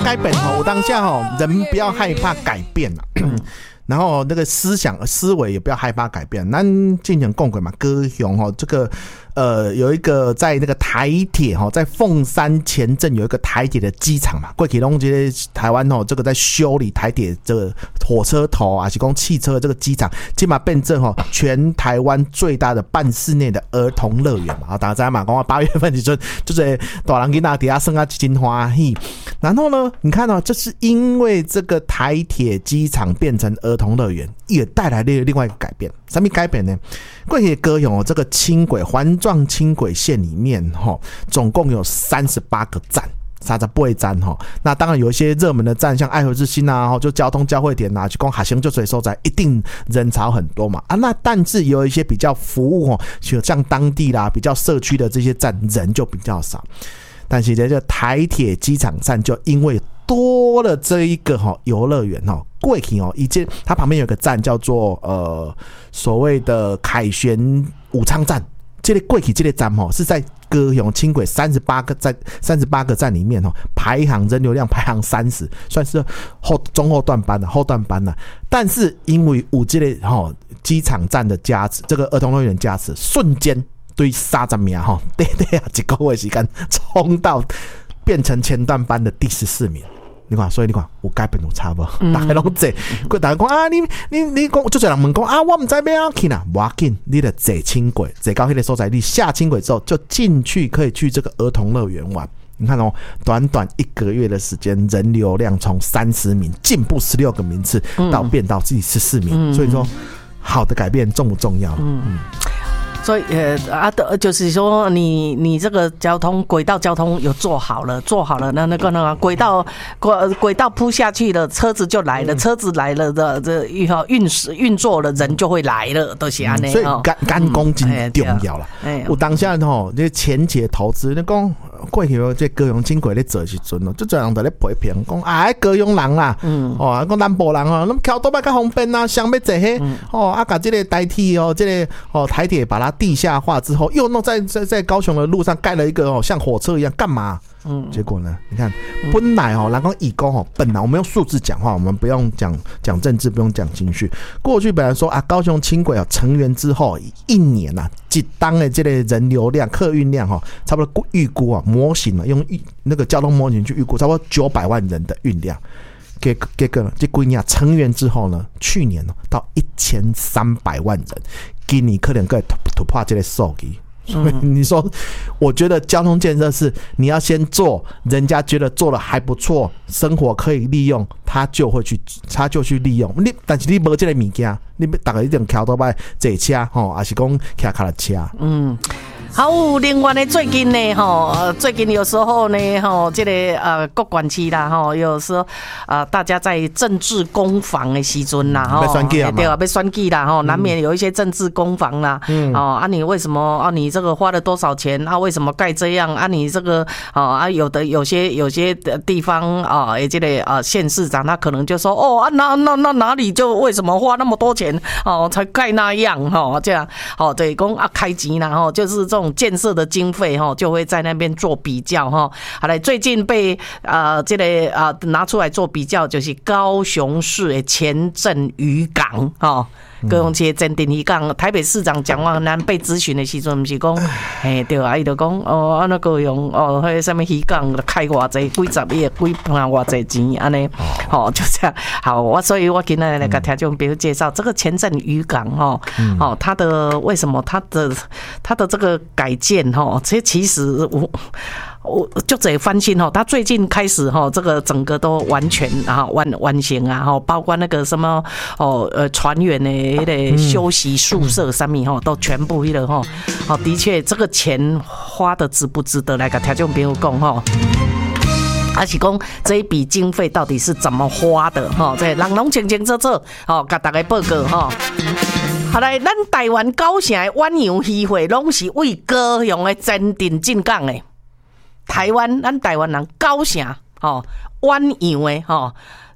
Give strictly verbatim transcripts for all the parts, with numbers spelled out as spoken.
改变吼，我当下吼，人不要害怕改变啊。然后那个思想思维也不要害怕改变。咱之前讲过嘛，高雄吼这个呃有一个在那个台铁吼，在凤山前镇有一个台铁的机场嘛，过去拢这个台湾吼这个在修理台铁这个火车头啊，是讲汽车这个机场，今嘛变成吼全台湾最大的半室内的儿童乐园嘛。啊，大家知道嘛，讲八月份时阵就是大人囡仔底下生啊真欢喜。然后呢，你看到、哦、就是因为这个台铁机场变成儿童乐园，也带来了另外一个改变。什么改变呢？过去高雄哦，这个轻轨环状轻轨线里面哈、哦，总共有三十八个站。三十八个站哈，那当然有一些热门的站，像爱河之心啊，就交通交汇点啊，就讲海星就水收在一定人潮很多嘛啊。那但是有一些比较服务哦，像当地啦、比较社区的这些站人就比较少。但是这个台铁机场站就因为多了这一个哈游乐园哈，过去哦，以前它旁边有个站叫做呃所谓的凯旋武昌站。这个过去这个站吼是在高雄轻轨三十八个站三十八个站里面吼排行人流量排行三十，算是后中后段班的后段班的。但是因为有这个吼机场站的加持，这个儿童乐园加持，瞬间对三十名吼，对对啊，一个月时间冲到变成前段班的第十四名。你看，所以你看有改变有差无？大家拢坐，佢大家讲啊，你你你讲，就多人问讲啊，我唔知要要去哪，唔要紧，你得坐轻轨，坐到迄个所在，你下轻轨之后就进去，可以去这个儿童乐园玩。你看哦，短短一个月的时间，人流量从三十名进步十六个名次，到变到自己十四名、嗯。所以说，好的改变重不重要？嗯。嗯所以呃啊，就是说你你这个交通轨道交通有做好了，做好了，那那个那个轨道轨轨道铺下去了，车子就来了，车子来了的这运运作了，人就会来了，都是安尼。 所以干干工真重要啦。有当下吼，这前期投资，你讲过去这高雄轻轨咧做时阵哦，就这样在咧批评，讲啊，高雄人啦，嗯，哦，讲南部人哦，那么桥都摆较方便啊，想要坐迄哦，啊，把这个代替哦，这个哦台铁把它地下化之后，又弄在在在高雄的路上盖了一个哦，像火车一样，干嘛？嗯，结果呢？你看，本来哦，人讲义工哦，本来我们用数字讲话，我们不用讲讲政治，不用讲情绪。过去本来说啊，高雄轻轨哦成员之后，一年呐、啊，一当的这个人流量、客运量哈，差不多预估啊，模型啊，用那个交通模型去预估，差不多九百万人的运量。结结果呢，这几年成员之后呢，去年到一千三百万人，今年可能可以突破这个数据。所以你说，我觉得交通建设是你要先做，人家觉得做的还不错，生活可以利用，他就会去，他就去利用。你但是你没这个物件，你大概一定桥都摆坐车吼，还是讲骑脚踏车？嗯。 好，另外呢，最近呢，吼，最近有时候呢，吼，这个呃，各管区啦，吼，有时候呃，大家在政治攻防的时阵啦，吼，对啊，被选举啦，吼，难免有一些政治攻防啦，嗯，哦，啊，你为什么啊？你这个花了多少钱？啊，为什么盖这样？啊，你这个哦啊，有的有些有些地方啊，这个呃县市长他可能就说，哦啊，那那那哪里就为什么花那么多钱哦才盖那样哈？这样，哦，对，讲啊开钱啦，吼，就是这种。建设的经费哈，就会在那边做比较哈。好嘞，最近被呃这个呃拿出来做比较，就是高雄市的前镇渔港哈。高雄市前镇渔港，台北市长蒋万安被咨询的时阵，不是讲，哎对啊，伊就讲哦，啊那高雄哦，迄什么渔港开偌济，几十亿，几盘偌济钱，安尼，哦就这样。好，我所以我今天来给听众朋友介绍这个前镇渔港哈，哦，它的为什么它的它的这个改建哈，这其实我。我就这翻新哈，他最近开始哈，这个整个都完全啊完完成啊哈，包括那个什么哦呃船员的那个休息宿舍上面哈，都全部那个哈，好的确这个钱花的值不值得来跟听众朋友讲哈。而是讲这一笔经费到底是怎么花的哈？这人拢清清楚楚哦，甲大家报告哈。好来，咱台湾高雄的远洋渔会拢是为高雄的前镇进港的。台湾，咱台湾人高雄吼，远洋的吼，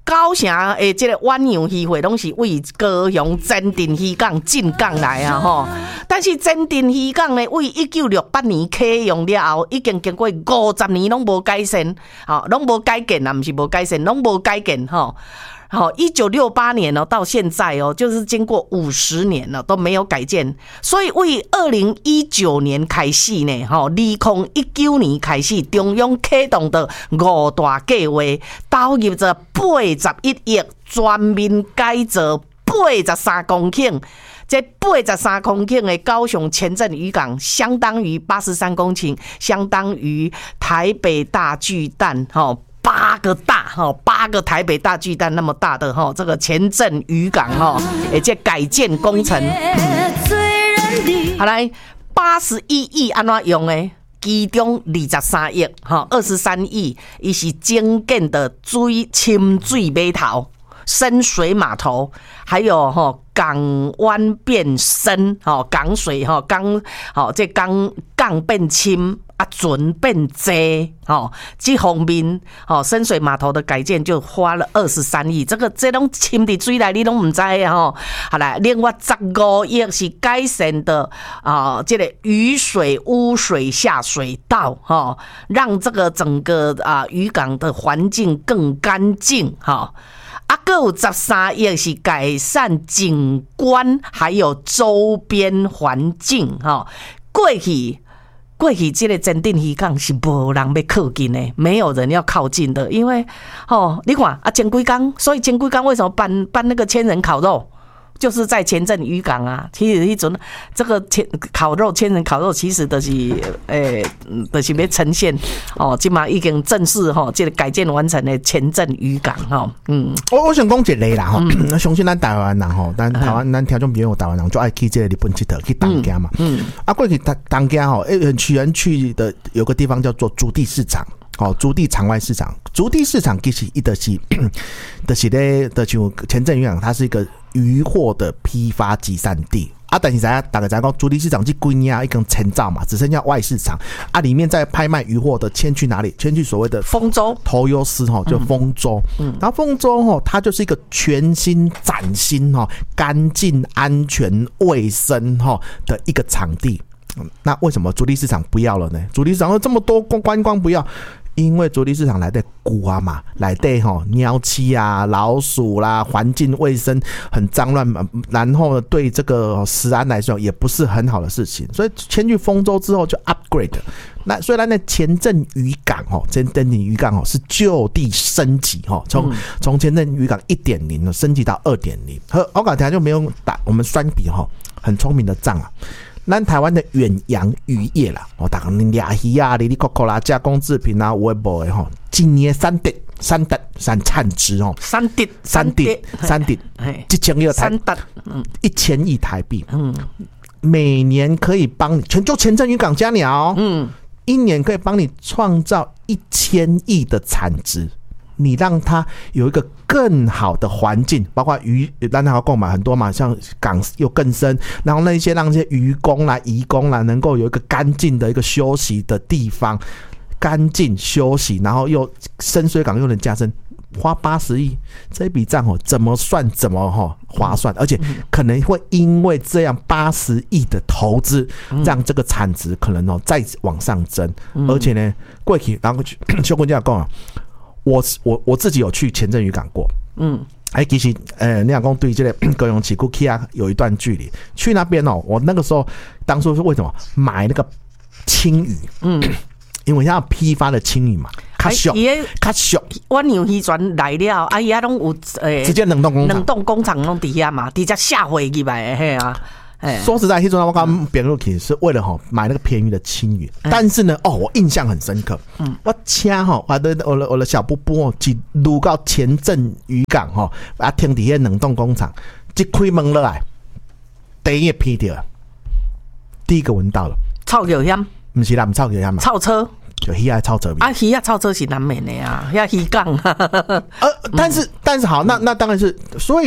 高雄诶，这个远洋渔会拢是为高雄前镇渔港进港来啊吼。但是前镇渔港呢，为一九六八年启用了后，已经经过五十年拢无改善，吼，拢无改建啊，不是无改善，拢无改建吼。好，一九六八年哦，到现在哦，就是经过五十年了都没有改建，所以为二零一九年开始呢，哈，二零一九年开始，中央启动的五大计划，投入着八十一亿，全面改造八十三公顷。这八十三公顷的高雄前镇渔港，相当于八十三公顷，相当于台北大巨蛋，哈。八个大哈，八个台北大巨蛋那么大的哈，这个前镇渔港哈，而且改建工程，嗯、好来八十一亿安怎用呢？其中二十三亿哈，二十三亿，伊是增建的水深水码头、深水码头，还有哈港湾变深哈，港水哈港好这港港变深。啊，船变济，哦，这方面，哦，深水码头的改建就花了二十三亿，这个这拢浸伫水内，你拢唔知吼。好啦，另外十五亿是改善的啊、呃，这个雨水污水下水道，哈、哦，让这个整个啊、呃、渔港的环境更干净，哈、哦。啊，还有十三亿是改善景观，还有周边环境，哈、哦，过去。过去这个前镇渔港是无人要靠近的，没有人要靠近的，因为哦，你看啊，前几天，所以前几天为什么办办那个千人烤肉，就是在前镇渔港啊。其实一种这个千烤肉、千人烤肉，其实都、就是诶，都、欸就是要呈现哦，今嘛已经正式哈、哦，这个改建完成的前镇渔港哈、哦，嗯， 我我想讲一个啦哈，嗯、相信咱台湾人吼，咱台湾咱听众朋友台湾人就爱去这个日本佚佗去东家嘛，嗯，嗯啊，过去东家吼，诶，很喜欢去的有个地方叫做竹地市场。哦，竹地场外市场，竹地市场其实一的是，的是咧，的像前镇渔港，它是一个渔获的批发集散地啊。但是大家大概知道，竹地市场这几年已经迁走嘛，只剩下外市场啊。里面在拍卖渔获的迁去哪里？迁去所谓的丰州头优司哈，就丰州。嗯，然后丰州哈，它就是一个全新、崭新哈、干净、安全、卫生哈的一个场地。那为什么竹地市场不要了呢？竹地市场有这么多观光不要？因为竹地市场来的古啊嘛，来的吼鸟栖啊、老鼠啦，环境卫生很脏乱，然后对这个食安来说也不是很好的事情，所以迁去丰州之后就 upgrade。那虽然呢，前镇渔港哦，前镇渔港哦是就地升级哦，从从前镇渔港一点零升级到二点零，和我港台就没有打我们双比哈，很聪明的仗啊。咱台湾的远洋渔业啦，哦，大家抓鱼啊、里里扣扣啦、加工制品啊、微博的吼，今年三得三得三产值哦， 三得三得三得，一千亿台，嗯，一千亿台币，嗯，每年可以帮你全就前镇渔港嘉鸟，嗯，一年可以帮你创造一千亿的产值。你让它有一个更好的环境，包括渔，让它购买很多嘛，像港又更深，然后那些让这些渔工啦、移工啦，能够有一个干净的一个休息的地方，干净休息，然后又深水港又能加深，花八十亿，这笔账哦，怎么算怎么哈划算，而且可能会因为这样八十亿的投资，让这个产值可能哦再往上增，而且呢，过去然后修工家讲啊。我我我自己有去前镇渔港过，嗯，哎，其实，呃，你讲讲对这个高雄市区啊有一段距离，去那边哦，我那个时候当初是为什么买那个青鱼，嗯，因为它批发的青鱼嘛，较俗，较俗， 阮有渔船来了，啊，伊遐拢有诶， 直接冷冻工厂， 冷冻工厂拢伫遐嘛，直接下回去来嘿啊。 说实在，那时候我刚编入去是为了哈买那个便宜的青鱼，嗯、但是呢，哦，我印象很深刻。嗯，我车哈，我的我的我的小布布哦，一路到前镇渔港哈，啊，停伫遐冷冻工厂，一开门落来，第一个闻到，第一个闻到了臭油香， 不是啦，不臭油香嘛， 臭车。 就鱼仔臭车啊，鱼仔臭车是难免的啊，遐鱼港。 呃，但是但是好，那那当然是，所以哈。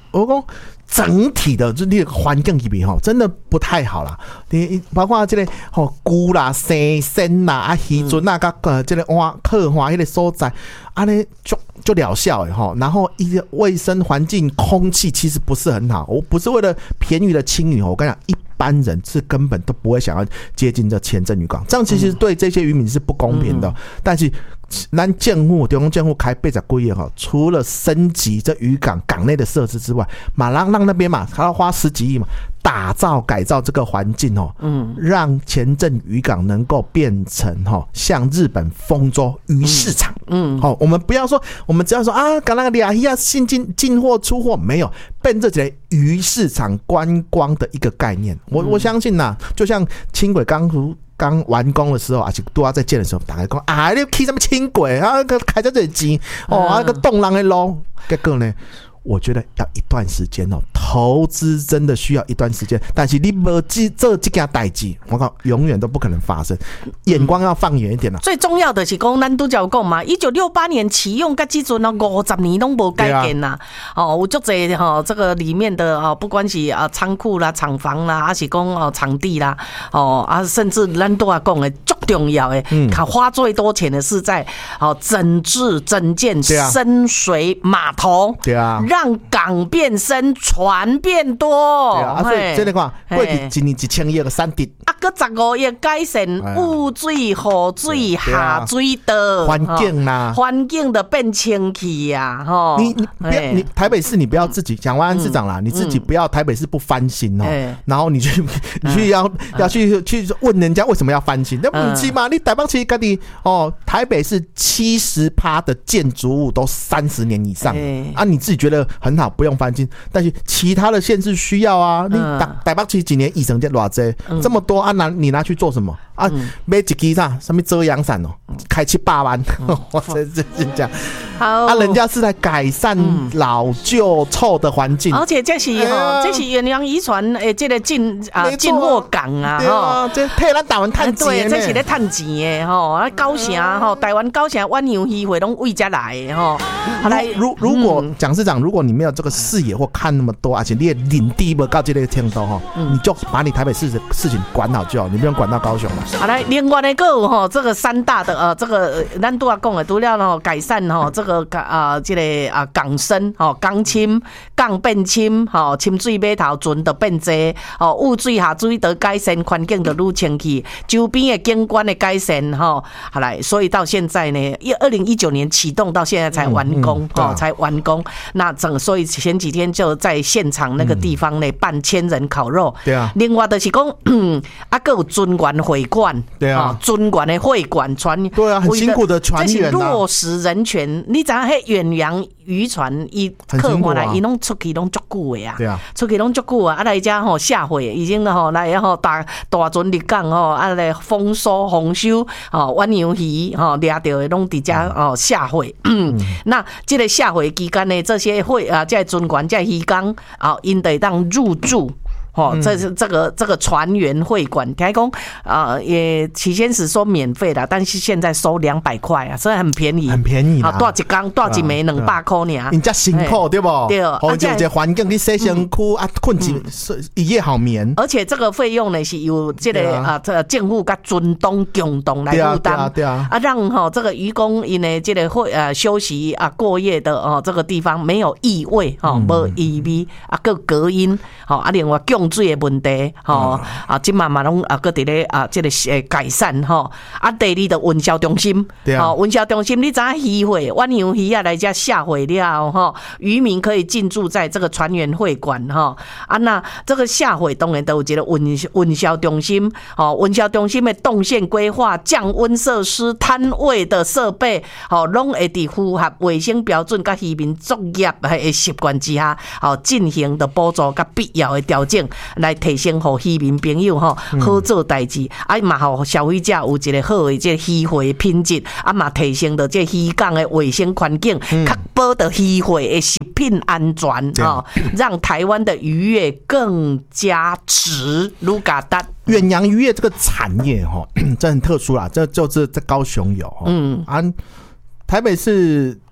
我讲整体的这个环境里面哈，真的不太好啦。你包括这个吼菇啦、生鲜啦、啊鱼船啦、甲呃这个花客花迄个所在，安尼就就疗效诶哈。然后一个卫生环境、空气其实不是很好。我不是为了便宜的清鱼，我跟你讲，一般人是根本都不会想要接近这前镇渔港，这样其实对这些渔民是不公平的。嗯、但是。咱政府中央政府开八十几亿哈，除了升级这渔港港内的设施之外，马上让那边嘛，还要花十几亿嘛，打造改造这个环境哦，嗯，让前镇渔港能够变成哈像日本丰州鱼市场，嗯，好，我们不要说，我们只要说啊，港那个俩呀进进进货出货没有，变这些鱼市场观光的一个概念，我我相信呐，就像轻轨刚如。刚完工的时候，而且都要在建的时候，大家讲啊，你起什么轻轨啊？开在这里钱哦，啊个动人的路，结果呢？我觉得要一段时间哦，投资真的需要一段时间。但是你没这这这件代志，我讲永远都不可能发生。眼光要放远一点啦。 最重要的是讲，咱都有讲嘛，一九六八年启用，到这阵啊五十年拢无改建呐。哦，有足侪吼，这个里面的哦，不管是啊仓库啦、厂房啦，还是讲哦场地啦，哦啊，甚至咱都要讲的最重要的，嗯，花最多钱的是在哦整治整建深水码头，对啊。让港变深，船变多。 对啊，所以这个看，过去一年一千亿个产值， 啊，搁十五亿改善污水、雨水、下水道环境啦， 环境的变清气呀，吼。 你你不要，你台北市你不要自己蒋万安市长啦，你自己不要台北市不翻新哦，然后你去你去要要去去问人家为什么要翻新，那不是嘛？你台北市家己哦，台北市七十趴的建筑物都三十年以上啊，你自己觉得很好，不用翻新，但是其他的县市需要啊。你台北市几年疫情这偌济，这么多啊，拿你拿去做什么啊？买一支啥？什么遮阳伞哦，开七八万，哇塞，这这样。啊，人家是在改善老旧臭的环境， 而且这是哈，这是远洋渔船诶，这个进啊进货港啊， 哈，这替咱台湾赚钱， 对，这是咧赚钱的吼。啊，高雄吼，台湾高雄远洋渔会拢为这来的吼。 来，如如果蒋市长，如果你没有这个视野或看那么多，而且你也领地不到这个程度哈，你就把你台北市的事情管好就好，你不用管到高雄了。 好，来，另外呢个哈，这个三大的呃，这个咱都要讲的，都要吼改善吼这个。个啊，这个啊港深吼港深港变深吼，深水码头船就变多吼，污水下水得改善，环境就愈清气，周边的景观的改善吼，好来，所以到现在呢，二零一九年启动到现在才完工吼、嗯嗯，才完工。那整所以前几天就在现场那个地方呢办千人烤肉，对啊。另外就是讲，啊，还有尊园会馆，对啊，尊园的会馆船， 对啊，很辛苦的船员、啊， 这是落实人权。你知影迄远洋渔船，伊客回来，伊拢出去拢足久的啊，对啊，出去拢足久啊，啊来遮吼下回已经吼来吼大大船入港吼，啊来丰收丰收吼，远洋鱼吼掠到的拢伫遮哦下回。嗯，那这个下回期间呢，这些会啊，这尊馆这渔港啊，因得当入住。哦，这是这个这个船员会馆，台公啊，也起先是说免费的，但是现在收两百块啊，所以很便宜， 很便宜啊，多一缸多一枚两百块尔， 人家辛苦对不？对，哦，就这环境你洗身躯啊，困一一夜好眠。 而且这个费用呢是由这个啊，这个政府跟军东共同来负担，对啊，啊让哈这个渔工因呢这个会呃休息啊过夜的哦这个地方没有异味哈，无异味啊，个隔音好啊，另外供水的问题，吼啊，即嘛嘛拢啊，搁伫咧啊，即个诶改善吼。啊，第二的温销中心，吼温销中心，你知影渔会远洋鱼啊来遮下会了吼，渔民可以进驻在这个船员会馆吼。啊，那这个下会当然都有一个温温销中心，吼温销中心的动线规划、降温设施、摊位的设备，吼拢会伫符合卫生标准甲渔民作业的习惯之下，吼进行的补助甲必要的调整。来提升互渔民朋友吼好做代志，啊嘛互消费者有一个好的这渔会品质，啊嘛提升到这渔港的卫生环境，确保到渔会的食品安全哦，让台湾的渔业更加值。卢嘎达远洋渔业这个产业哈，这很特殊啦，这就是在高雄有，嗯啊，台北市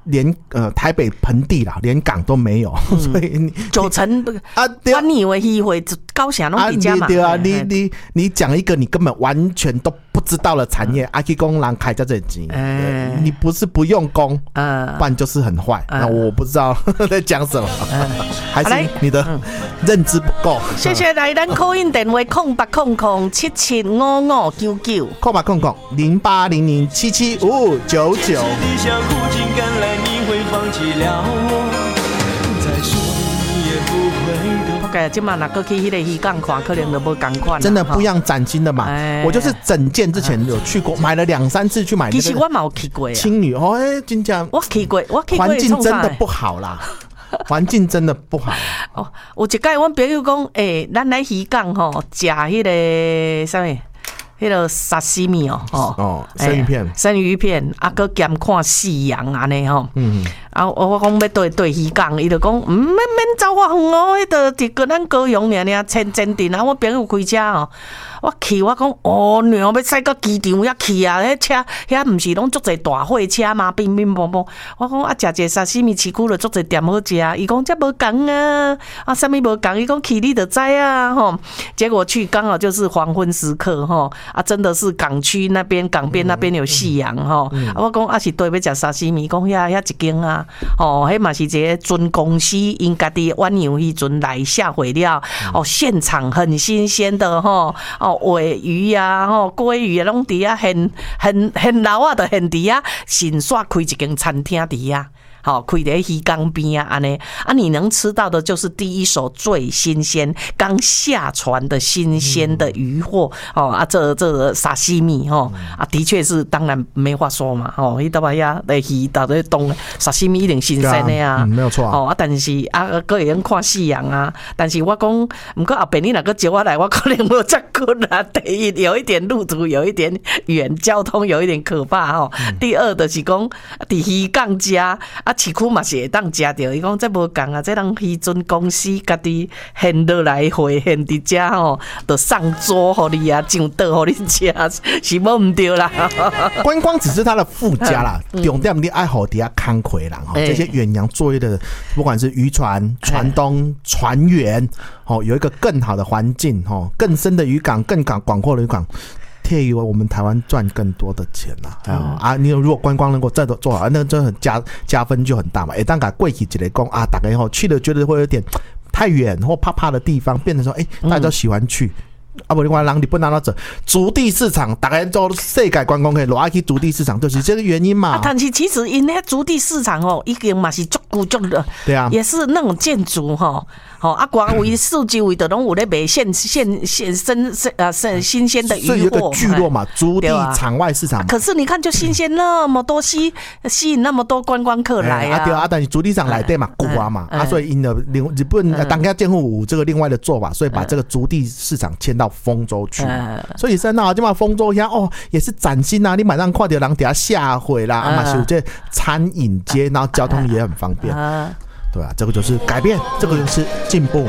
连呃台北盆地啦，连港都没有，嗯、所以你九成啊，我以为机会高雄拢比较嘛。 对啊，你你你讲一个你根本完全都不知道的产业，阿基工人开在这里，哎，你不是不用功，嗯，不然就是很坏。那、嗯、我不知道在讲什么，嗯、还是你的认知不够。 谢谢来咱call in电话空八空空七七五五九九， 空八空空零八零零七七五五九九。 你会放弃了我，再说你也不回头。OK， 今晚哪个去迄个渔港看，可能都无同款。 真的不一样崭新的嘛？哎、我就是整件之前有去过，买了两三次去买。 其实我冇去过。 青旅哦，哎，真正我去过，我去过。 环境真的不好啦，环境真的不好。 哦，有一届我朋友讲，诶、欸，咱来渔港吼，食迄个啥物？迄个沙西米哦， 哦，生鱼片， 生鱼片，啊，搁兼看夕阳安尼吼，嗯，啊，我讲要对对渔港，伊就讲，唔免免走我远哦，迄个伫个咱高雄尔尔千真镇啊，我朋友开车哦，我去我讲，哦，娘要驶到机场遐去啊，迄车遐毋是拢足侪大货车嘛，乒乒乓乓，我讲啊，食一沙西米市区就足侪店好食，伊讲这无共啊，啊，啥物无共，伊讲去你就知啊，吼，结果去刚好就是黄昏时刻吼。啊，真的是港区那边港边那边有夕阳吼、嗯嗯啊，我讲啊是对要食沙西米，讲遐遐一间啊，哦，迄嘛是一个准公司因家己晚上迄阵来下回料，哦，现场很新鲜的吼，哦，尾鱼啊，吼，鲑鱼啊，拢伫啊，很很很老啊，的很伫啊，新煞开一间餐厅伫啊。好，开在渔港边啊，安尼啊，你能吃到的就是第一手最新鲜、刚下船的新鲜的鱼货、嗯、哦啊，这这沙西米哦啊，的确是当然没话说嘛哦，伊搭把呀的鱼到底冻沙西米一定新鲜的呀、啊嗯， 没有错哦啊，但是啊，个会用看夕阳啊，但是我讲，不过后边你哪个接我来，我可能无这困难。第一，有一点路途有一点远，交通有一点可怕哦。嗯、第二就是讲，伫渔港食啊。市区嘛是会当食到，伊讲这无共啊，这人渔船公司家己现落来回现伫遮吼，就上桌互你啊，上桌互你食，是无毋对啦。 观光只是它的附加啦，重点你爱好底下看亏啦，这些远洋作业的，不管是渔船、船东、船员，哦，有一个更好的环境，哦，更深的渔港、更广广阔的渔港。贴以为我们台湾赚更多的钱啦、啊嗯，啊，你如果观光能够再做好，那真的很加加分就很大嘛。一旦把贵起几类工啊，大概后去了觉得会有点太远或怕怕的地方，变成说，哎、欸，大家都喜欢去。嗯、啊，不，另外让你不拿到这竹地市场，大概做世界观光可以落去竹地市场，就是这个原因嘛。 啊、但是其实因那竹地市场哦，已经嘛是足古足的， 对啊， 也是那种建筑哈。哦啊，广为四周围的拢有咧卖现现现生呃生新鲜的鱼货， 所以有个聚落嘛，竹地场外市场、啊。 可是你看，就新鲜那么多吸吸引那么多观光客来啊。 啊对啊，但是竹地场来对嘛，古啊嘛、嗯、啊，所以因的日本当家政府有这个另外的做法，所以把这个竹地市场迁到丰州去。嗯、所以现在就嘛丰州一样哦，也是崭新啊，你马上看到人底下下回啦，嘛、嗯、是有这餐饮街，然后交通也很方便。嗯嗯对啊，这个就是改变，这个就是进步。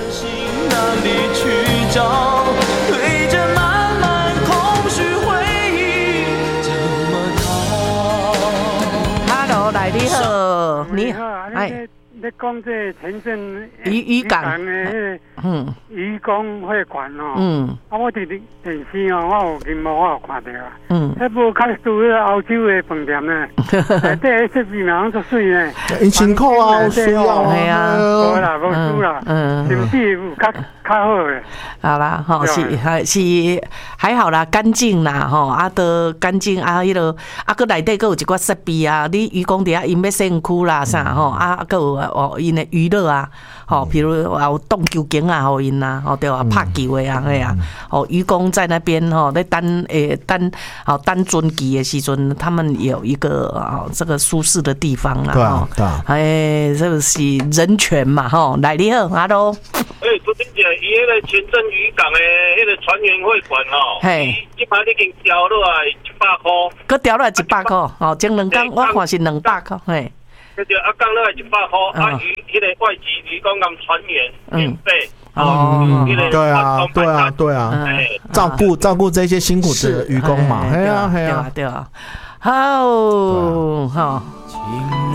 Hello， 来你好，你好， 哎。你讲这前阵渔渔港的嗯渔工会馆哦，嗯，啊我伫电视哦，我有今无我有看到啊，嗯，迄部较属于欧洲的饭店呢，内底设备嘛足水呢， 因辛苦啊，需要系啊， 无啦，无输啦，嗯，是不是有较较好的？ 好啦，吼是还是还好啦，干净啦，吼啊都干净啊，迄个啊个内底个有一寡设备啊，你渔工底下因要身躯啦啥吼啊个有。哦，因的娱乐啊，吼、哦，比如有荡球场啊，好因啊，哦对啊，拍球的啊，嘿啊，哦，渔工在那边吼，在等诶等哦等船期的时阵，他们有一个哦这个舒适的地方啦， 对啊，对啊， 哎，这个是人权嘛，吼，来你好 ，Hello， 哎，昨天讲伊迄个前镇渔港的迄个船员会馆吼，嘿，即摆已经调落来一百块， 佮调落来一百块，哦，前两天我看是两百块，嘿。 就啊，降落来一百块，啊，渔迄个外籍渔工跟船员免费。 哦，对啊，对啊，对啊，照顾照顾这些辛苦的渔工嘛， 对啊，对啊，对啊，好，好。